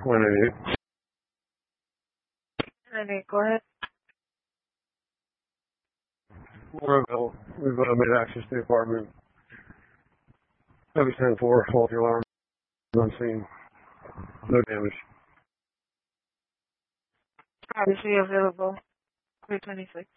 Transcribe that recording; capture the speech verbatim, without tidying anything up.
one eighty-eight. Okay, go ahead. We're available. We've uh, made access to the apartment. Heavy ten four, faulty alarm, unseen. No damage. Obviously available. three twenty-six.